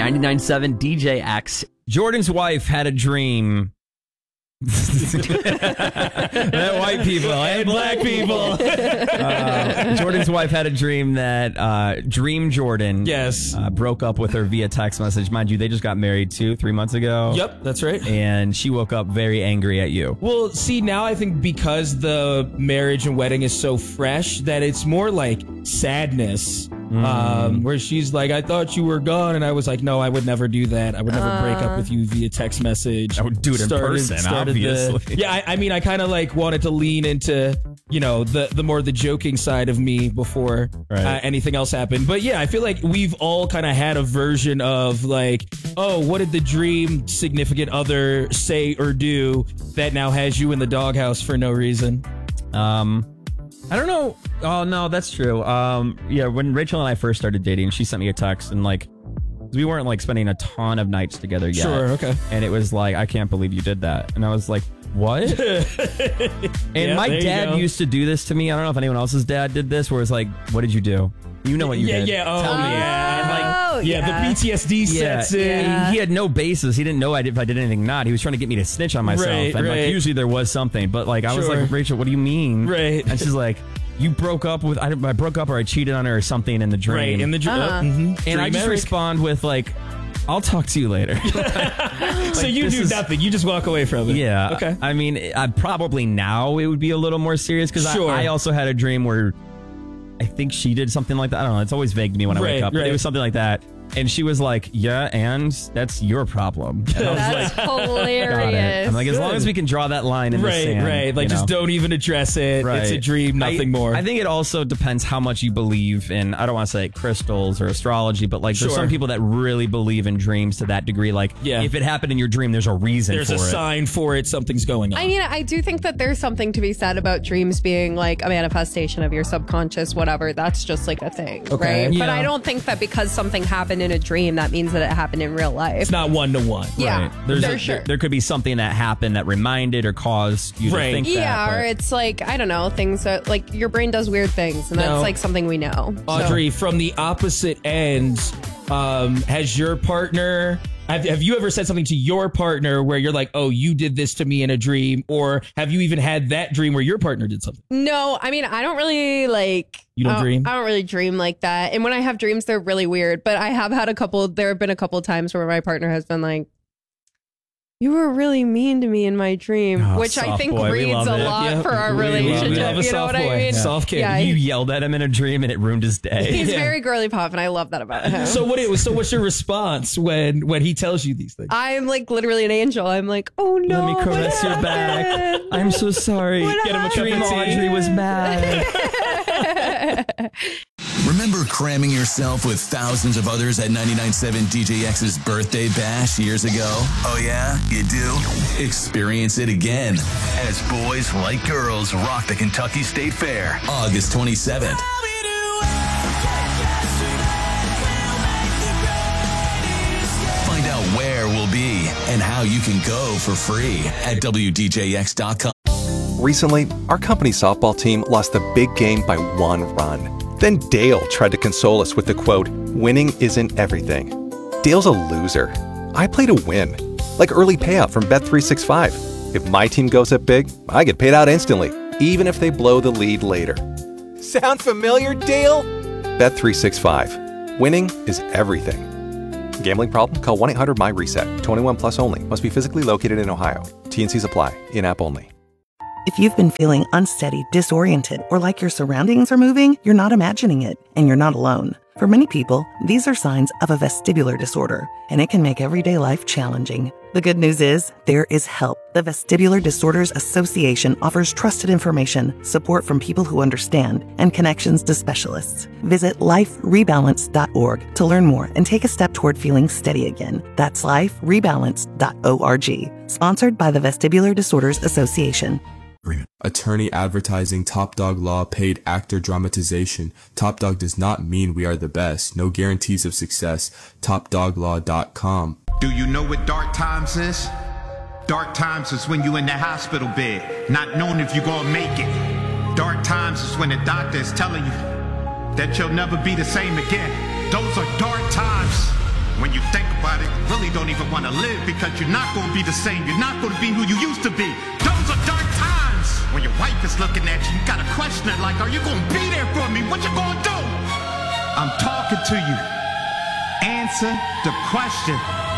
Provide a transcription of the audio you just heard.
99.7 DJ X. Jordan's wife had a dream. That white people and black people. Jordan's wife had a dream that Dream Jordan broke up with her via text message. Mind you, they just got married 2-3 months ago. Yep, that's right. And she woke up very angry at you. Well, see, now I think because the marriage and wedding is so fresh that it's more like sadness. Where she's like, I thought you were gone, and I was like, no, I would never do that. I would never break up with you via text message. I would do it in person, obviously. I mean, I kind of like wanted to lean into, the more the joking side of me before anything else happened. But yeah, I feel like we've all kind of had a version of like, oh, what did the dream significant other say or do that now has you in the doghouse for no reason? I don't know. Oh, no, that's true. When Rachel and I first started dating, she sent me a text and like, we weren't like spending a ton of nights together yet. Sure, okay. And it was like, I can't believe you did that. And I was like, what? And my dad used to do this to me. I don't know if anyone else's dad did this, where it's like, what did you do? You know what you did. Tell me. The PTSD sets in. He had no basis. He didn't know if I did anything or not. He was trying to get me to snitch on myself. And like, usually there was something. But like, I was like, Rachel, what do you mean? Right. And she's like, you broke up with, I broke up or I cheated on her or something in the dream. Right, in the dream. And I just respond with like, I'll talk to you later. So you do nothing. You just walk away from it. Yeah. Okay. I mean, probably now it would be a little more serious because I also had a dream where I think she did something like that. I don't know. It's always vague to me when I wake up. But it was something like that. And she was like, yeah, and that's your problem. And I was that's like, hilarious. I'm like, as long as we can draw that line in the sand. Right. Like, just don't even address it. Right. It's a dream, nothing more. I think it also depends how much you believe in, I don't want to say crystals or astrology, but like there's some people that really believe in dreams to that degree. Like, if it happened in your dream, there's a reason for it. There's a sign for it. Something's going on. I mean, I do think that there's something to be said about dreams being like a manifestation of your subconscious, whatever. That's just like a thing, right? But I don't think that because something happened in a dream, that means that it happened in real life. It's not one-to-one. Yeah, right. There could be something that happened that reminded or caused you to think that. Yeah, or it's like, I don't know, things that like your brain does weird things, and that's like something we know. Audrey, from the opposite end, has your partner... Have you ever said something to your partner where you're like, oh, you did this to me in a dream? Or have you even had that dream where your partner did something? No, I mean, I don't really like... You don't dream? I don't really dream like that. And when I have dreams, they're really weird. But I have had there have been a couple times where my partner has been like, you were really mean to me in my dream, which I think reads a lot for our relationship. You know what I mean? Soft kid. Yeah, you yelled at him in a dream and it ruined his day. He's very girly pop, and I love that about him. So what's your response when he tells you these things? I'm like literally an angel. I'm like, oh no, let me caress your back. I'm so sorry. Get him a dream. Audrey was mad. Remember cramming yourself with thousands of others at 99.7 DJX's birthday bash years ago? Oh yeah, you do? Experience it again as boys like girls rock the Kentucky State Fair, August 27th. Find out where we'll be and how you can go for free at WDJX.com. Recently, our company softball team lost the big game by 1 run. Then Dale tried to console us with the quote, winning isn't everything. Dale's a loser. I play to win. Like early payout from Bet365. If my team goes up big, I get paid out instantly, even if they blow the lead later. Sound familiar, Dale? Bet365. Winning is everything. Gambling problem? Call 1-800-MY-RESET. 21 plus only. Must be physically located in Ohio. T&Cs apply. In-app only. If you've been feeling unsteady, disoriented, or like your surroundings are moving, you're not imagining it, and you're not alone. For many people, these are signs of a vestibular disorder, and it can make everyday life challenging. The good news is, there is help. The Vestibular Disorders Association offers trusted information, support from people who understand, and connections to specialists. Visit liferebalance.org to learn more and take a step toward feeling steady again. That's liferebalance.org. Sponsored by the Vestibular Disorders Association. Attorney advertising Top Dog Law paid actor dramatization. Top Dog does not mean we are the best. No guarantees of success. TopDogLaw.com. Do you know what dark times is? Dark times is when you in the hospital bed, not knowing if you're gonna make it. Dark times is when the doctor is telling you that you'll never be the same again. Those are dark times. When you think about it, you really don't even want to live because you're not going to be the same. You're not going to be who you used to be. Those are dark times. When your wife is looking at you, you got to question it like, are you going to be there for me? What you going to do? I'm talking to you. Answer the question.